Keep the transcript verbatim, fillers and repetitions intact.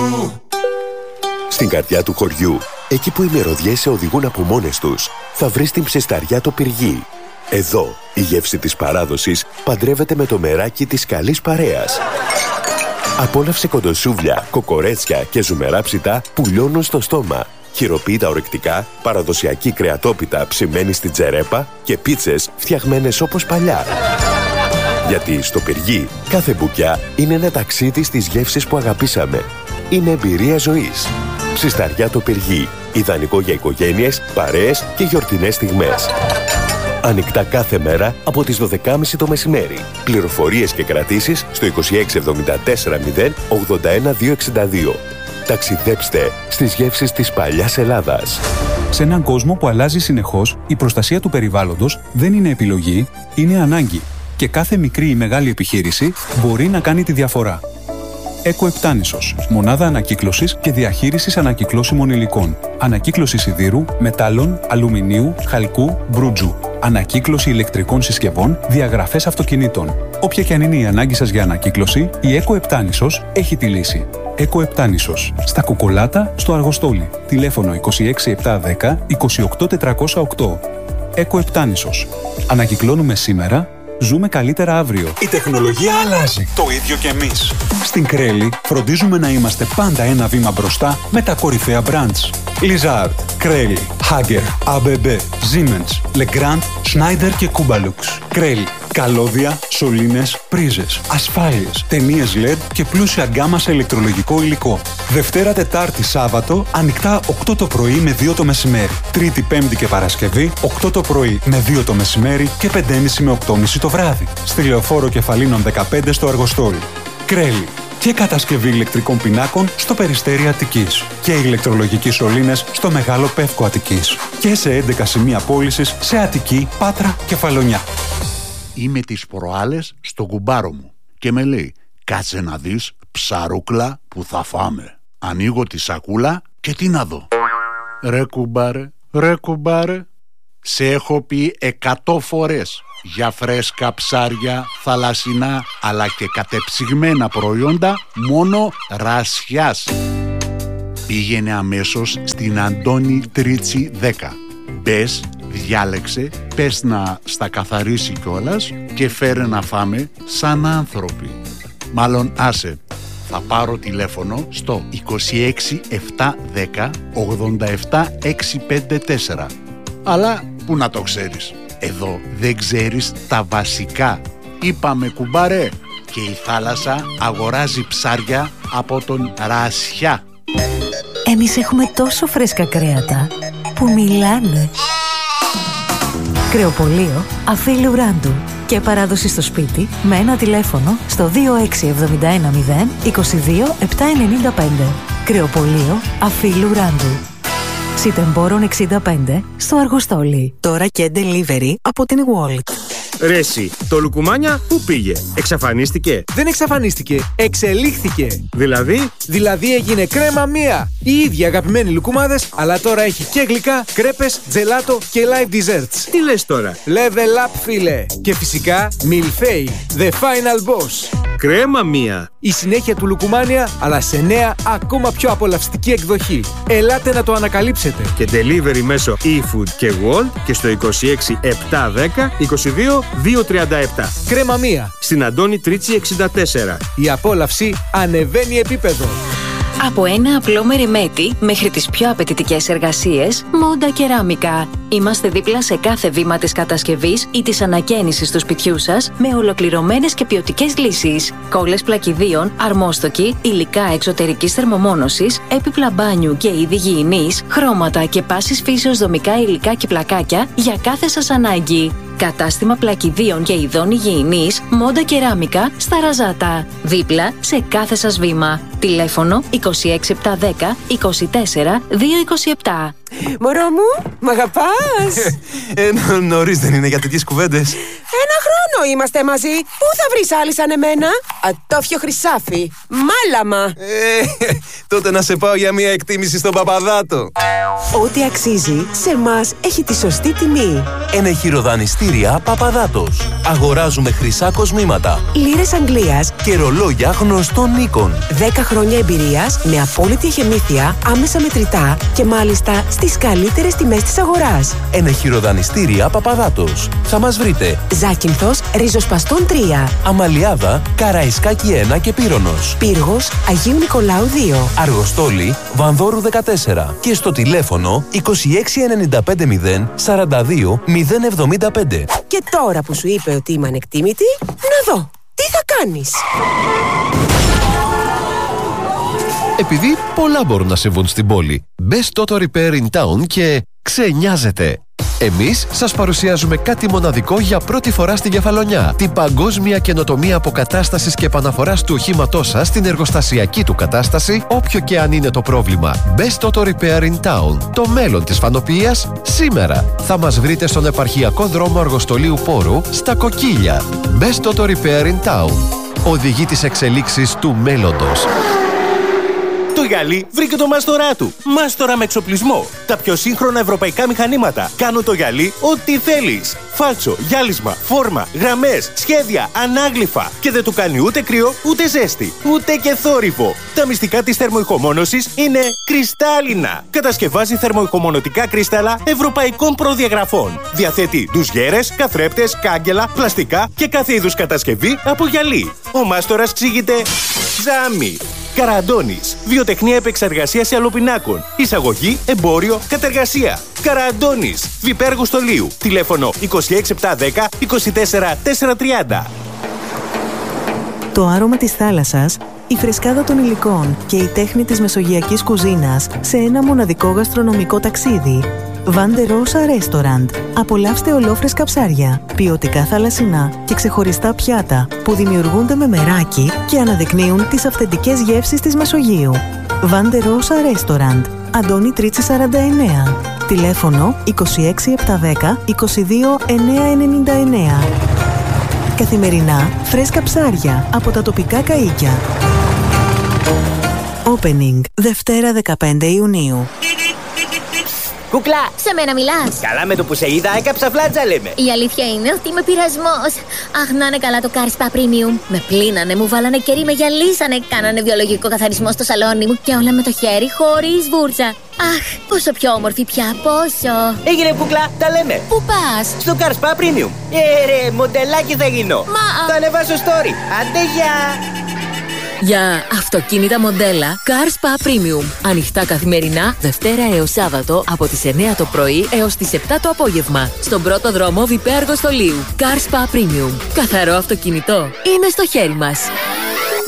Στην καρδιά του χωριού, εκεί που οι μυρωδιές σε οδηγούν από μόνες τους, θα βρεις την ψισταριά το Πυργί. Εδώ, η γεύση της παράδοσης παντρεύεται με το μεράκι της καλής παρέας. Απόλαυσε κοντοσούβλια, κοκορέτσια και ζουμερά ψητά που λιώνουν στο στόμα. Χειροποίητα ορεκτικά, παραδοσιακή κρεατόπιτα ψημένη στην τζερέπα και πίτσες φτιαγμένες όπως παλιά. Γιατί στο Πυργί κάθε μπουκιά είναι ένα ταξίδι στις γεύσεις που αγαπήσαμε. Είναι εμπειρία ζωής. Ψισταριά το Πυργί. Ιδανικό για οικογένειες, παρέες και γιορτινές στιγμές. Ανοιχτά κάθε μέρα από τις δώδεκα και τριάντα το μεσημέρι. Πληροφορίες και κρατήσεις στο είκοσι έξι εβδομήντα τέσσερα μηδέν ογδόντα ένα διακόσια εξήντα δύο. Ταξιδέψτε στις γεύσεις της παλιάς Ελλάδας. Σε έναν κόσμο που αλλάζει συνεχώς, η προστασία του περιβάλλοντος δεν είναι επιλογή, είναι ανάγκη. Και κάθε μικρή ή μεγάλη επιχείρηση μπορεί να κάνει τη διαφορά. Εκοεπτάνησος. Μονάδα ανακύκλωσης και διαχείρισης ανακυκλώσιμων υλικών. Ανακύκλωση σιδήρου, μετάλλων, αλουμινίου, χαλκού, μπρούτζου. Ανακύκλωση ηλεκτρικών συσκευών, διαγραφές αυτοκινήτων. Όποια και αν είναι η ανάγκη σας για ανακύκλωση, η Εκοεπτάνησος έχει τη λύση. Εκοεπτάνησος. Στα Κουκολάτα, στο Αργοστόλι. Τηλέφωνο είκοσι έξι επτακόσια δέκα είκοσι οκτώ τετρακόσια οκτώ. Εκοεπτάνησος. Ανακυκλώνουμε σήμερα, ζούμε καλύτερα αύριο. Η τεχνολογία αλλάζει. Το ίδιο και εμείς. Στην Κρέλη φροντίζουμε να είμαστε πάντα ένα βήμα μπροστά με τα κορυφαία brands. Lizard, Κρέλη, Hager, έι μπι μπι, Siemens, Legrand, Schneider και Kubalux. Κρέλη. Καλώδια, σωλήνες, πρίζες, ασφάλειες, ταινίες ελ ι ντι και πλούσια γκάμα σε ηλεκτρολογικό υλικό. Δευτέρα, Τετάρτη, Σάββατο, ανοιχτά οκτώ το πρωί με δύο το μεσημέρι. Τρίτη, Πέμπτη και Παρασκευή, οκτώ το πρωί με δύο το μεσημέρι και πέντε και μισή με οκτώ και μισή το βράδυ. Στη Λεωφόρο Κεφαλίνων δεκαπέντε στο Αργοστόλι. Κρέλη. Και κατασκευή ηλεκτρικών πινάκων στο Περιστέρι Αττικής. Και ηλεκτρολογικοί σωλήνες στο Μεγάλο Πεύκο Αττικής. Και σε έντεκα σημεία πώλησης σε Αττική, Πάτρα και Φαλονιά. Είμαι τις προάλλες στον κουμπάρο μου και με λέει «Κάτσε να δεις ψαρούκλα που θα φάμε». Ανοίγω τη σακούλα και τι να δω. Ρε κουμπάρε, ρε κουμπάρε, σε έχω πει εκατό φορές για φρέσκα ψάρια, θαλασσινά αλλά και κατεψυγμένα προϊόντα μόνο Ρασιάς. Πήγαινε αμέσως στην Αντώνη Τρίτσι δέκα. Μπες, διάλεξε, πες να στα καθαρίσει κιόλας και φέρε να φάμε σαν άνθρωποι. Μάλλον άσε, θα πάρω τηλέφωνο στο είκοσι έξι επτακόσια δέκα ογδόντα επτά εξακόσια πενήντα τέσσερα. Αλλά που να το ξέρεις, εδώ δεν ξέρεις τα βασικά. Είπαμε κουμπάρε, και η θάλασσα αγοράζει ψάρια από τον Ρασιά. Εμείς έχουμε τόσο φρέσκα κρέατα που μιλάνε. Κρεοπωλείο Αφίλου Ράντου. Και παράδοση στο σπίτι με ένα τηλέφωνο στο δύο έξι εβδομήντα ένα μηδέν είκοσι δύο επτακόσια ενενήντα πέντε. Κρεοπωλείο Αφίλου Ράντου. Σιτεμπόρων εξήντα πέντε στο Αργοστόλι. Τώρα και delivery από την Walt. Ρε εσύ, το λουκουμάνια πού πήγε? Εξαφανίστηκε? Δεν εξαφανίστηκε, εξελίχθηκε. Δηλαδή? Δηλαδή έγινε κρέμα μία. Οι ίδιοι αγαπημένοι λουκουμάδες, αλλά τώρα έχει και γλυκά, κρέπες, τζελάτο και live desserts. Τι λες τώρα? Level up, φίλε. Και φυσικά Milfei, the final boss. Κρέμα μία. Η συνέχεια του λουκουμάνια, αλλά σε νέα, ακόμα πιο απολαυστική εκδοχή. Ελάτε να το ανακαλύψετε. Και delivery μέσω eFood και Walt και στο είκοσι έξι επτακόσια δέκα είκοσι δύο διακόσια τριάντα επτά. Κρέμα μία. Στην Αντώνη Τρίτσι εξήντα τέσσερα. Η απόλαυση ανεβαίνει επίπεδο. Από ένα απλό μεριμέτι μέχρι τις πιο απαιτητικές εργασίες, Μόντα Κεράμικα. Είμαστε δίπλα σε κάθε βήμα της κατασκευής ή της ανακαίνησης του σπιτιού σας με ολοκληρωμένες και ποιοτικές λύσεις. Κόλλες πλακιδίων, αρμόστοκοι, υλικά εξωτερικής θερμομόνωσης, έπιπλα μπάνιου και είδη γυηνής, χρώματα και πάσης φύσεως δομικά υλικά και πλακάκια για κάθε σας ανάγκη. Κατάστημα πλακιδίων και ειδών υγιεινής, Μόντα Κεράμικα στα Ραζάτα. Δίπλα σε κάθε σας βήμα. Τηλέφωνο είκοσι έξι επτακόσια δέκα είκοσι τέσσερα διακόσια είκοσι επτά. Μωρό μου, μ' αγαπάς? ε, νωρίς δεν είναι για τέτοιες κουβέντες. Ένα χρόνο είμαστε μαζί. Πού θα βρεις άλλη σαν εμένα? Ατόφιο χρυσάφι, μάλαμα. ε, Τότε να σε πάω για μια εκτίμηση στον Παπαδάτο. Ό,τι αξίζει σε μας έχει τη σωστή τιμή. Ενεχειροδανιστήρια Παπαδάτος. Αγοράζουμε χρυσά κοσμήματα, λίρες Αγγλίας και ρολόγια γνωστών οίκων. δέκα χρόνια εμπειρίας με απόλυτη εχεμήθεια, άμεσα μετρητά και μάλιστα στις καλύτερες τιμές της αγοράς. Ενεχειροδανιστήρια Παπαδάτος. Θα μας βρείτε Ζάκυνθος, Ριζοσπαστών τρία, Αμαλιάδα, Καραϊσκάκη ένα και Πύρονος, Πύργος, Αγίου Νικολάου δύο, Αργοστόλη, Βανδόρου δεκατέσσερα και στο τηλέφωνο είκοσι έξι ενενήντα πέντε μηδέν σαράντα δύο μηδέν εβδομήντα πέντε. Και τώρα που σου είπε ότι είμαι ανεκτήμητη, να δω, τι θα κάνεις? Επειδή πολλά μπορούν να συμβούν στην πόλη, μπες Toto Repair in Town και ξενιάζετε. Εμείς σας παρουσιάζουμε κάτι μοναδικό για πρώτη φορά στην Κεφαλονιά. Την παγκόσμια καινοτομία αποκατάστασης και επαναφοράς του οχήματός σας στην εργοστασιακή του κατάσταση, όποιο και αν είναι το πρόβλημα. Best Auto Repair in Town. Το μέλλον της φανοποιίας σήμερα. Θα μας βρείτε στον επαρχιακό δρόμο Αργοστολίου Πόρου, στα Κοκκίλια. Best Auto Repair in Town. Οδηγεί τις εξελίξεις του μέλλοντος. Το γυαλί βρήκε το μάστορά του. Μάστορα με εξοπλισμό. Τα πιο σύγχρονα ευρωπαϊκά μηχανήματα κάνουν το γυαλί ό,τι θέλεις. Φάλτσο, γυάλισμα, φόρμα, γραμμές, σχέδια, ανάγλυφα. Και δεν του κάνει ούτε κρύο, ούτε ζέστη, ούτε και θόρυβο. Τα μυστικά της θερμοϊχομόνωσης είναι κρυστάλλινα. Κατασκευάζει θερμοϊχομονωτικά κρύσταλλα ευρωπαϊκών προδιαγραφών. Διαθέτει ντουζιέρες, καθρέπτες, κάγκελα, πλαστικά και κάθε είδους κατασκευή από γυαλί. Ο μάστορας εξηγείται Ζάμι. Καραντώνης. Βιοτεχνία επεξεργασίας αλοπινάκων. Εισαγωγή, εμπόριο, κατεργασία. Καραντώνης. Βιπέργου Στολίου. Τηλέφωνο είκοσι έξι επτακόσια δέκα είκοσι τέσσερα τετρακόσια τριάντα. Το άρωμα της θάλασσας, η φρεσκάδα των υλικών και η τέχνη της μεσογειακής κουζίνας σε ένα μοναδικό γαστρονομικό ταξίδι. Vande Rosa Restaurant. Απολαύστε ολόφρεσκα ψάρια, ποιοτικά θαλασσινά και ξεχωριστά πιάτα που δημιουργούνται με μεράκι και αναδεικνύουν τις αυθεντικές γεύσεις της Μεσογείου. Vande Rosa Restaurant. Αντώνη Τρίτσι σαράντα εννέα. Τηλέφωνο είκοσι έξι επτακόσια δέκα είκοσι δύο εννιακόσια ενενήντα εννέα. Καθημερινά φρέσκα ψάρια από τα τοπικά καΐκια. Opening Δευτέρα δεκαπέντε Ιουνίου. Κούκλα! Σε μένα μιλάς? Καλά, με το που σε είδα έκαψα φλάτζα, λέμε. Η αλήθεια είναι ότι είμαι πειρασμός. Αχ, να είναι καλά το Car Spa Premium. Με πλύνανε, μου βάλανε κερί, με γυαλίσανε. Κάνανε βιολογικό καθαρισμό στο σαλόνι μου και όλα με το χέρι, χωρίς βούρτσα. Αχ, πόσο πιο όμορφη πια, πόσο. Έγινε, κούκλα, τα λέμε. Πού πας? Στο Car Spa Premium. Ε, ρε, μοντελάκι θα γίνω. Μα. Θα ανεβάσω story. Άντε, γεια! Για αυτοκίνητα μοντέλα Car Spa Premium. Ανοιχτά καθημερινά, Δευτέρα έως Σάββατο, από τις εννέα το πρωί έως τις επτά το απόγευμα. Στον πρώτο δρόμο Βιπέ Αργοστολίου. Car Spa Premium. Καθαρό αυτοκίνητο είναι στο χέρι μας.